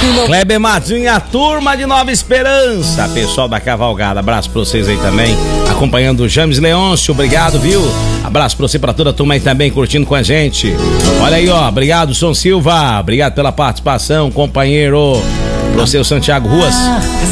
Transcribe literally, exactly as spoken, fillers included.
Kleber Matinho e a turma de Nova Esperança, pessoal da Cavalgada, abraço pra vocês aí também, acompanhando o James Leôncio, obrigado, viu? Abraço pra você, pra toda a turma aí também, curtindo com a gente. Olha aí, ó, obrigado, Som Silva, obrigado pela participação, companheiro. Pra você, o Santiago Ruas,